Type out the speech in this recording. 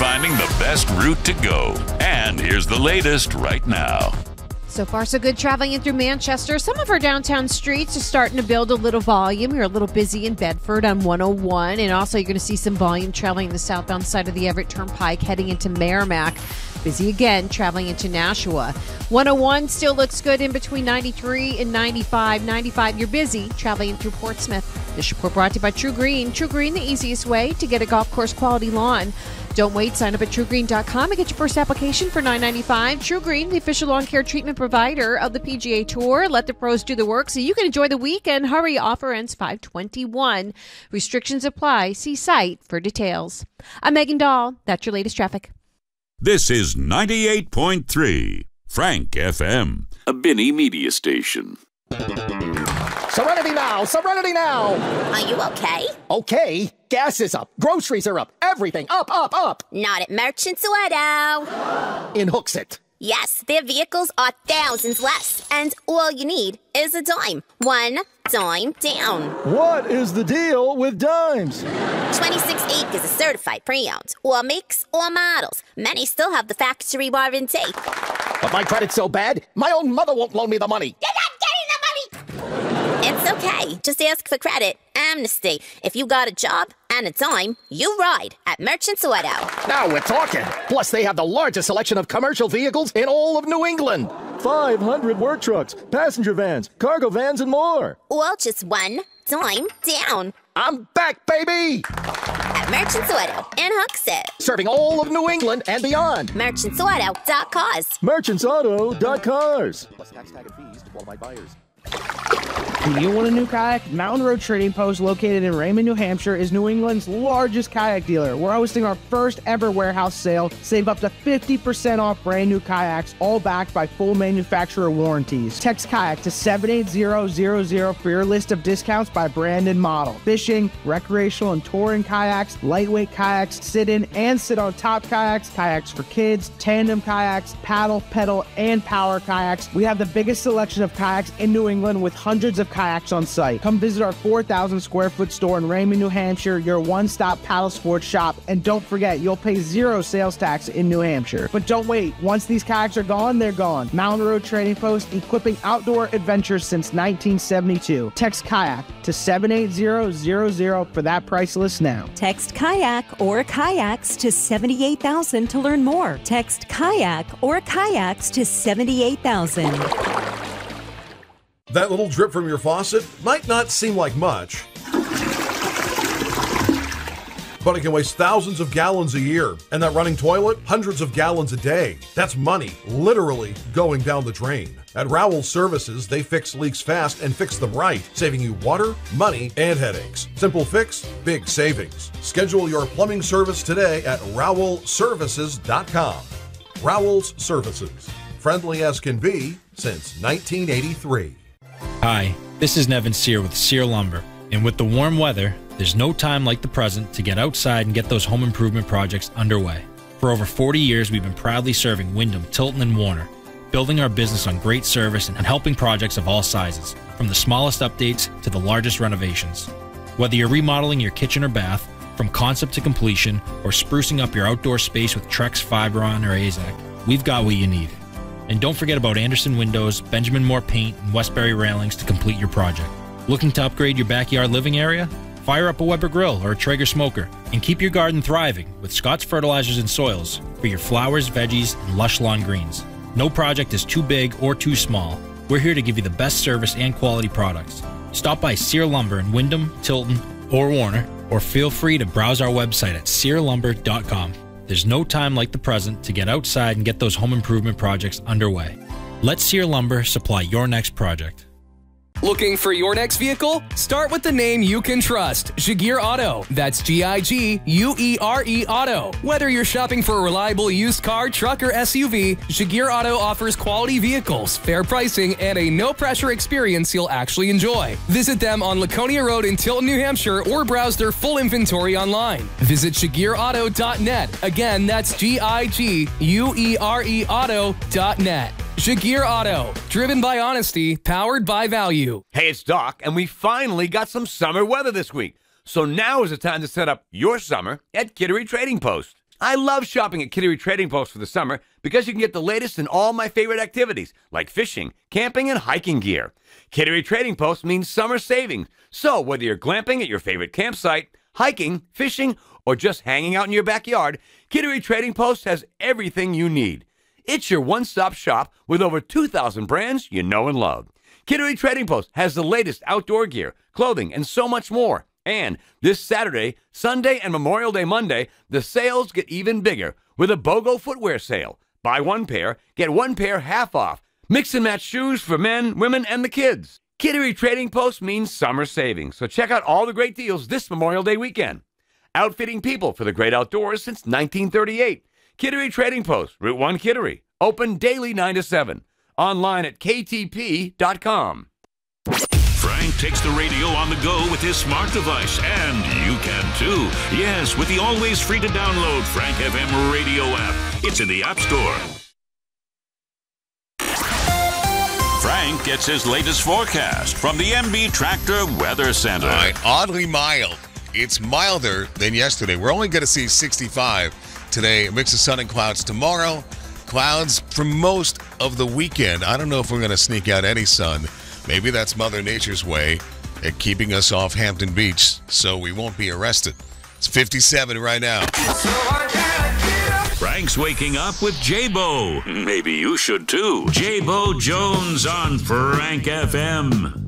finding the best route to go. And here's the latest right now. So far, so good traveling in through Manchester. Some of our downtown streets are starting to build a little volume. You're a little busy in Bedford on 101. And also, you're going to see some volume traveling the southbound side of the Everett Turnpike heading into Merrimack. Busy again traveling into Nashua. 101 still looks good in between 93 and 95. 95, you're busy traveling through Portsmouth. This report brought to you by True Green. True Green, the easiest way to get a golf course quality lawn. Don't wait. Sign up at truegreen.com and get your first application for $9.95. True Green, the official lawn care treatment provider of the PGA Tour. Let the pros do the work so you can enjoy the weekend. Hurry, offer ends 5/21. Restrictions apply. See site for details. I'm Megan Dahl. That's your latest traffic. This is 98.3 Frank FM, a Binney media station. Serenity now! Serenity now! Are you okay? Okay. Gas is up. Groceries are up. Everything up, up, up. Not at Merchants Auto. In Hooksett. Yes, their vehicles are thousands less, and all you need is a dime. One dime down. What is the deal with dimes? 26 acres of certified pre-owned. All makes, all models. Many still have the factory warranty. But my credit's so bad, my own mother won't loan me the money. You're not getting the money! It's okay. Just ask for credit. Amnesty. If you got a job and a dime, you ride at Merchants Auto. Now we're talking. Plus, they have the largest selection of commercial vehicles in all of New England. 500 work trucks, passenger vans, cargo vans, and more. All just one dime down. I'm back, baby! At Merchants Auto in Hooksett. Serving all of New England and beyond. Merchantsauto.cars. Merchantsauto.cars. Plus tax, tag, and fees to qualified buyers. Do you want a new kayak? Mountain Road Trading Post, located in Raymond, New Hampshire, is New England's largest kayak dealer. We're hosting our first ever warehouse sale. Save up to 50% off brand new kayaks, all backed by full manufacturer warranties. Text kayak to 78000 for your list of discounts by brand and model. Fishing, recreational and touring kayaks, lightweight kayaks, sit-in and sit-on-top kayaks, kayaks for kids, tandem kayaks, paddle, pedal, and power kayaks. We have the biggest selection of kayaks in New England with hundreds of kayaks on site. Come visit our 4,000 square foot store in Raymond, New Hampshire, your one-stop paddle sports shop. And don't forget, you'll pay zero sales tax in New Hampshire. But don't wait. Once these kayaks are gone, they're gone. Mountain Road Trading Post, equipping outdoor adventures since 1972. Text kayak to 78000 for that price list now. Text kayak or kayaks to 78,000 to learn more. Text kayak or kayaks to 78,000. That little drip from your faucet might not seem like much, but it can waste thousands of gallons a year. And that running toilet, hundreds of gallons a day. That's money literally going down the drain. At Rowell Services, they fix leaks fast and fix them right, saving you water, money, and headaches. Simple fix, big savings. Schedule your plumbing service today at RowellServices.com. Rowell's Services. Friendly as can be since 1983. Hi, this is Nevin Sear with Sear Lumber, and with the warm weather, there's no time like the present to get outside and get those home improvement projects underway. For over 40 years, we've been proudly serving Wyndham, Tilton, and Warner, building our business on great service and helping projects of all sizes, from the smallest updates to the largest renovations. Whether you're remodeling your kitchen or bath, from concept to completion, or sprucing up your outdoor space with Trex, Fibron, or AZEK, we've got what you need. And don't forget about Anderson Windows, Benjamin Moore Paint, and Westbury Railings to complete your project. Looking to upgrade your backyard living area? Fire up a Weber grill or a Traeger smoker and keep your garden thriving with Scott's Fertilizers and Soils for your flowers, veggies, and lush lawn greens. No project is too big or too small. We're here to give you the best service and quality products. Stop by Sear Lumber in Wyndham, Tilton, or Warner, or feel free to browse our website at searlumber.com. There's no time like the present to get outside and get those home improvement projects underway. Let Sear Lumber supply your next project. Looking for your next vehicle? Start with the name you can trust, Jaguar Auto. That's G-I-G-U-E-R-E Auto. Whether you're shopping for a reliable used car, truck, or SUV, Jaguar Auto offers quality vehicles, fair pricing, and a no-pressure experience you'll actually enjoy. Visit them on Laconia Road in Tilton, New Hampshire, or browse their full inventory online. Visit JaguarAuto.net. Again, that's G-I-G-U-E-R-E Auto.net. Jaguar Auto, driven by honesty, powered by value. Hey, it's Doc, and we finally got some summer weather this week. So now is the time to set up your summer at Kittery Trading Post. I love shopping at Kittery Trading Post for the summer because you can get the latest in all my favorite activities, like fishing, camping, and hiking gear. Kittery Trading Post means summer savings. So whether you're glamping at your favorite campsite, hiking, fishing, or just hanging out in your backyard, Kittery Trading Post has everything you need. It's your one-stop shop with over 2,000 brands you know and love. Kittery Trading Post has the latest outdoor gear, clothing, and so much more. And this Saturday, Sunday, and Memorial Day Monday, the sales get even bigger with a BOGO footwear sale. Buy one pair, get one pair half off. Mix and match shoes for men, women, and the kids. Kittery Trading Post means summer savings, so check out all the great deals this Memorial Day weekend. Outfitting people for the great outdoors since 1938. Kittery Trading Post, Route 1 Kittery. Open daily 9 to 7. Online at ktp.com. Frank takes the radio on the go with his smart device, and you can too. Yes, with the always free to download Frank FM radio app. It's in the App Store. Frank gets his latest forecast from the MB Tractor Weather Center. All right, oddly mild. It's milder than yesterday. We're only going to see 65 today. A mix of sun and clouds tomorrow. Clouds for most of the weekend. I don't know if we're going to sneak out any sun. Maybe that's Mother Nature's way at keeping us off Hampton Beach so we won't be arrested. It's 57 right now. Frank's waking up with J-Bo. Maybe you should too. J-Bo Jones on Frank FM.